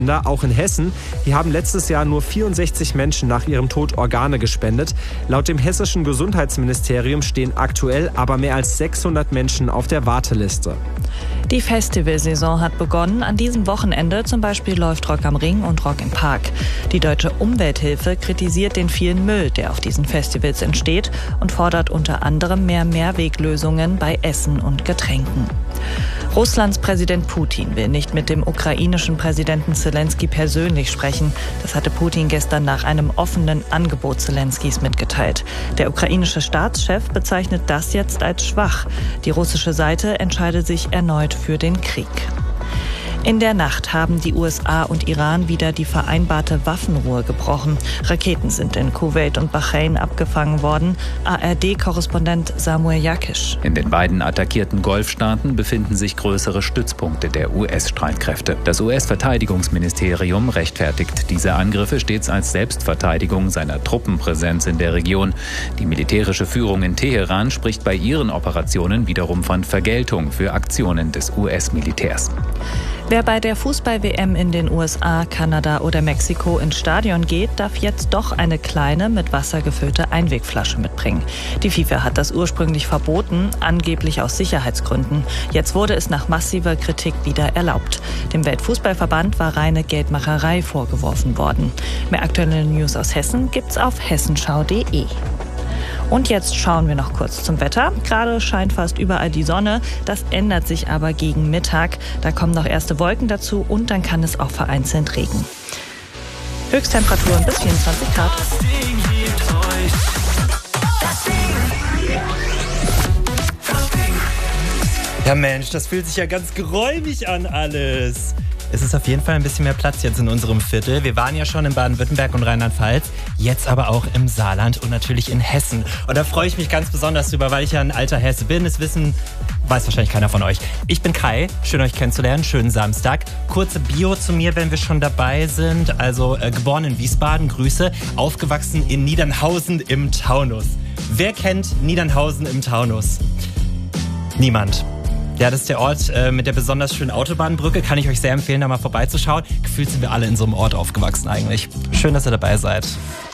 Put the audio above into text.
Auch in Hessen, die haben letztes Jahr nur 64 Menschen nach ihrem Tod Organe gespendet. Laut dem hessischen Gesundheitsministerium stehen aktuell aber mehr als 600 Menschen auf der Warteliste. Die Festivalsaison hat begonnen. An diesem Wochenende zum Beispiel läuft Rock am Ring und Rock im Park. Die Deutsche Umwelthilfe kritisiert den vielen Müll, der auf diesen Festivals entsteht, und fordert unter anderem mehr Mehrweglösungen bei Essen und Getränken. Russlands Präsident Putin will nicht mit dem ukrainischen Präsidenten Zelensky persönlich sprechen. Das hatte Putin gestern nach einem offenen Angebot Zelenskys mitgeteilt. Der ukrainische Staatschef bezeichnet das jetzt als schwach. Die russische Seite entscheidet sich erneut für den Krieg. In der Nacht haben die USA und Iran wieder die vereinbarte Waffenruhe gebrochen. Raketen sind in Kuwait und Bahrain abgefangen worden. ARD-Korrespondent Samuel Jakisch. In den beiden attackierten Golfstaaten befinden sich größere Stützpunkte der US-Streitkräfte. Das US-Verteidigungsministerium rechtfertigt diese Angriffe stets als Selbstverteidigung seiner Truppenpräsenz in der Region. Die militärische Führung in Teheran spricht bei ihren Operationen wiederum von Vergeltung für Aktionen des US-Militärs. Wer bei der Fußball-WM in den USA, Kanada oder Mexiko ins Stadion geht, darf jetzt doch eine kleine, mit Wasser gefüllte Einwegflasche mitbringen. Die FIFA hat das ursprünglich verboten, angeblich aus Sicherheitsgründen. Jetzt wurde es nach massiver Kritik wieder erlaubt. Dem Weltfußballverband war reine Geldmacherei vorgeworfen worden. Mehr aktuelle News aus Hessen gibt's auf hessenschau.de. Und jetzt schauen wir noch kurz zum Wetter. Gerade scheint fast überall die Sonne. Das ändert sich aber gegen Mittag. Da kommen noch erste Wolken dazu und dann kann es auch vereinzelt regnen. Höchsttemperaturen bis 24 Grad. Ja Mensch, das fühlt sich ja ganz geräumig an alles. Es ist auf jeden Fall ein bisschen mehr Platz jetzt in unserem Viertel. Wir waren ja schon in Baden-Württemberg und Rheinland-Pfalz, jetzt aber auch im Saarland und natürlich in Hessen. Und da freue ich mich ganz besonders drüber, weil ich ja ein alter Hesse bin. Das weiß wahrscheinlich keiner von euch. Ich bin Kai, schön euch kennenzulernen, schönen Samstag. Kurze Bio zu mir, wenn wir schon dabei sind. Also geboren in Wiesbaden, Grüße, aufgewachsen in Niedernhausen im Taunus. Wer kennt Niedernhausen im Taunus? Niemand. Ja, das ist der Ort mit der besonders schönen Autobahnbrücke. Kann ich euch sehr empfehlen, da mal vorbeizuschauen. Gefühlt sind wir alle in so einem Ort aufgewachsen eigentlich. Schön, dass ihr dabei seid.